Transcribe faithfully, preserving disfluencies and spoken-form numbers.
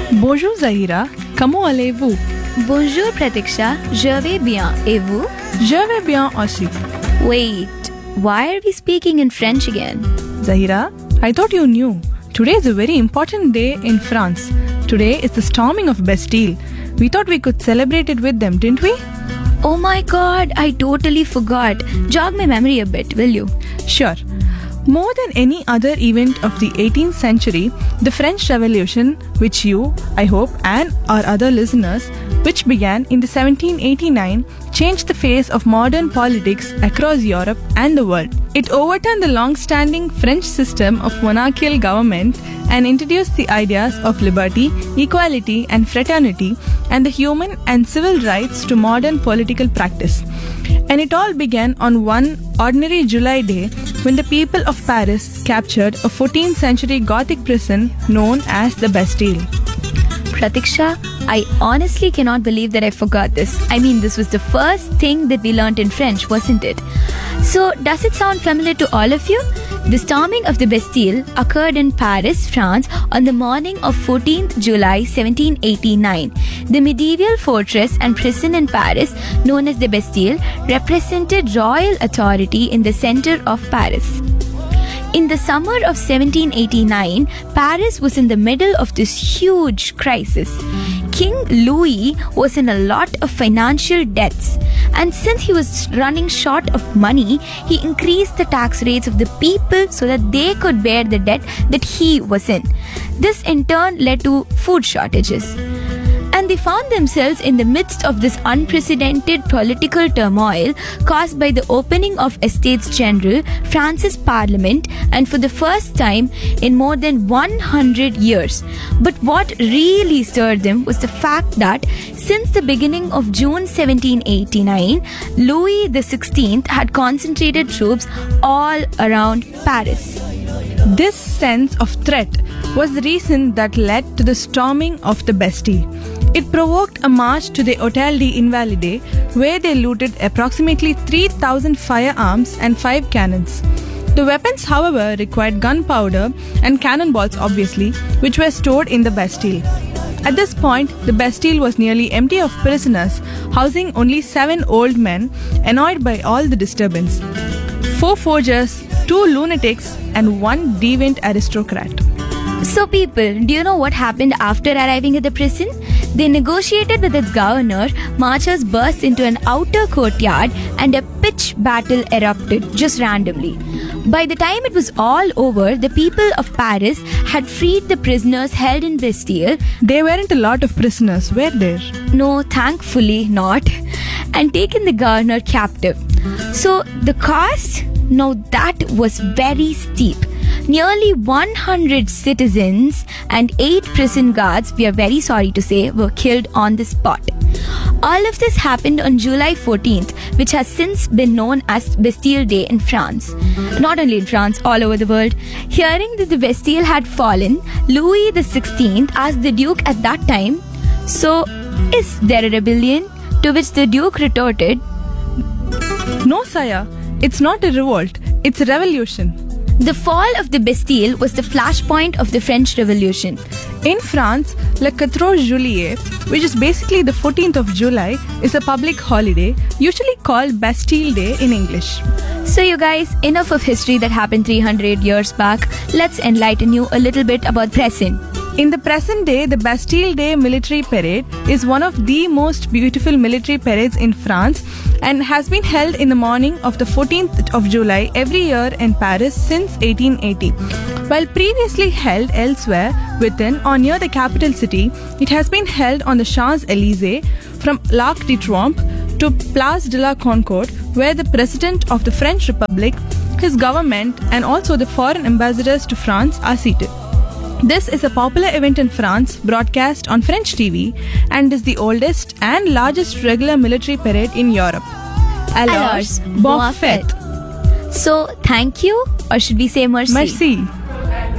Bonjour Zahira, comment allez-vous? Bonjour Pratiksha, je vais bien. Et vous? Je vais bien aussi. Wait, why are we speaking in French again? Zahira, I thought you knew. Today is a very important day in France. Today is the storming of Bastille. We thought we could celebrate it with them, didn't we? Oh my god, I totally forgot. Jog my memory a bit, will you? Sure. More than any other event of the eighteenth century, the French Revolution, which you, I hope, and our other listeners, which began in the seventeen eighty-nine, changed the face of modern politics across Europe and the world. It overturned the long-standing French system of monarchical government and introduced the ideas of liberty, equality, and fraternity, and the human and civil rights to modern political practice. And it all began on one ordinary July day when the people of Paris captured a fourteenth century Gothic prison known as the Bastille. Pratiksha, I honestly cannot believe that I forgot this. I mean, this was the first thing that we learnt in French, wasn't it? So, does it sound familiar to all of you? The storming of the Bastille occurred in Paris, France on the morning of fourteenth July seventeen eighty-nine. The medieval fortress and prison in Paris, known as the Bastille, represented royal authority in the center of Paris. In the summer of seventeen eighty-nine, Paris was in the middle of this huge crisis. King Louis was in a lot of financial debts, and since he was running short of money, he increased the tax rates of the people so that they could bear the debt that he was in. This in turn led to food shortages. And they found themselves in the midst of this unprecedented political turmoil caused by the opening of Estates General, France's parliament, and for the first time in more than one hundred years. But what really stirred them was the fact that since the beginning of June seventeen eighty-nine, Louis the sixteenth had concentrated troops all around Paris. This sense of threat was the reason that led to the storming of the Bastille. It provoked a march to the Hôtel des Invalides, where they looted approximately three thousand firearms and five cannons. The weapons, however, required gunpowder and cannonballs, obviously, which were stored in the Bastille. At this point, the Bastille was nearly empty of prisoners, housing only seven old men, annoyed by all the disturbance. Four forgers, two lunatics, and one deviant aristocrat. So people, do you know what happened after arriving at the prison? They negotiated with its governor, marchers burst into an outer courtyard, and a pitch battle erupted just randomly. By the time it was all over, the people of Paris had freed the prisoners held in Bastille. There weren't a lot of prisoners, were there? No, thankfully not. And taken the governor captive. So the cost? Now that was very steep. Nearly one hundred citizens and eight prison guards, we are very sorry to say, were killed on the spot. All of this happened on July fourteenth, which has since been known as Bastille Day in France. Not only in France, all over the world. Hearing that the Bastille had fallen, Louis the sixteenth asked the Duke at that time, "So, is there a rebellion?" To which the Duke retorted, "No, sire, it's not a revolt, it's a revolution." The fall of the Bastille was the flashpoint of the French Revolution. In France, Le quatre juillet, which is basically the fourteenth of July, is a public holiday, usually called Bastille Day in English. So you guys, enough of history that happened three hundred years back. Let's enlighten you a little bit about present. In the present day, the Bastille Day military parade is one of the most beautiful military parades in France and has been held in the morning of the fourteenth of July every year in Paris since eighteen eighty. While previously held elsewhere within or near the capital city, it has been held on the Champs-Élysées from l'Arc de Triomphe to Place de la Concorde, where the President of the French Republic, his government, and also the foreign ambassadors to France are seated. This is a popular event in France, broadcast on French T V, and is the oldest and largest regular military parade in Europe. Alors, bon fête. So, thank you, or should we say merci? Merci.